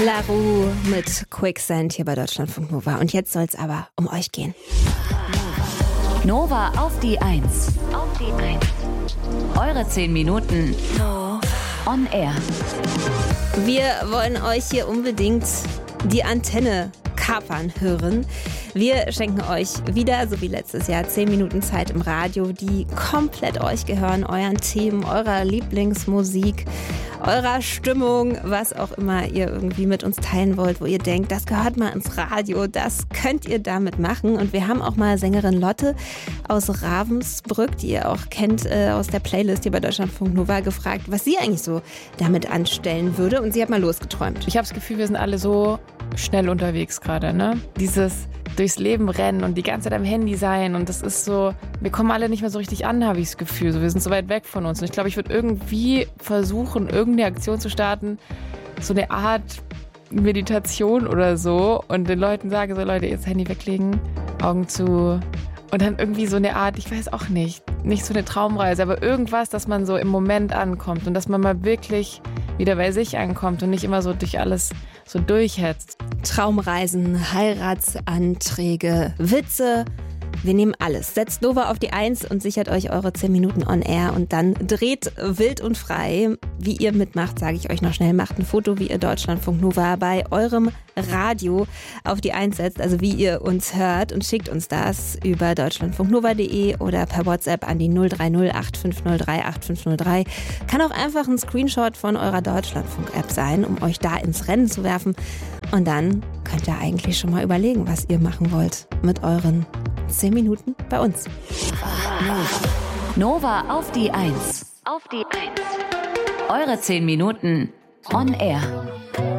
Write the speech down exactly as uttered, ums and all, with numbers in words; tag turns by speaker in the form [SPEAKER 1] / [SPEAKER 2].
[SPEAKER 1] Laru mit Quicksand hier bei Deutschlandfunk Nova. Und jetzt soll es aber um euch gehen.
[SPEAKER 2] Nova auf die Eins. Auf die Eins. Eure zehn Minuten on air.
[SPEAKER 1] Wir wollen euch hier unbedingt die Antenne kapern hören. Wir schenken euch wieder, so wie letztes Jahr, zehn Minuten Zeit im Radio, die komplett euch gehören, euren Themen, eurer Lieblingsmusik, eurer Stimmung, was auch immer ihr irgendwie mit uns teilen wollt, wo ihr denkt, das gehört mal ins Radio, das könnt ihr damit machen. Und wir haben auch mal Sängerin Lotte aus Ravensbrück, die ihr auch kennt äh, aus der Playlist hier bei Deutschlandfunk Nova, gefragt, was sie eigentlich so damit anstellen würde. Und sie hat mal losgeträumt.
[SPEAKER 3] Ich habe das Gefühl, wir sind alle so schnell unterwegs gerade, ne? Dieses durchs Leben rennen und die ganze Zeit am Handy sein und das ist so, wir kommen alle nicht mehr so richtig an, habe ich das Gefühl. So, wir sind so weit weg von uns und ich glaube, ich würde irgendwie versuchen, irgendeine Aktion zu starten, so eine Art Meditation oder so und den Leuten sage so, Leute, jetzt Handy weglegen, Augen zu und dann irgendwie so eine Art, ich weiß auch nicht, nicht so eine Traumreise, aber irgendwas, dass man so im Moment ankommt und dass man mal wirklich wieder bei sich ankommt und nicht immer so durch alles so durchhetzt.
[SPEAKER 1] Traumreisen, Heiratsanträge, Witze. Wir nehmen alles. Setzt Nova auf die Eins und sichert euch eure zehn Minuten on air und dann dreht wild und frei. Wie ihr mitmacht, sage ich euch noch schnell. Macht ein Foto, wie ihr Deutschlandfunk Nova bei eurem Radio auf die Eins setzt, also wie ihr uns hört und schickt uns das über deutschlandfunknova punkt de oder per WhatsApp an die null drei null acht fünf null drei acht fünf null drei. Kann auch einfach ein Screenshot von eurer Deutschlandfunk-App sein, um euch da ins Rennen zu werfen. Und dann könnt ihr eigentlich schon mal überlegen, was ihr machen wollt mit euren zehn Minuten bei uns.
[SPEAKER 2] Nova auf die Eins. Auf die Eins. Eure zehn Minuten on air.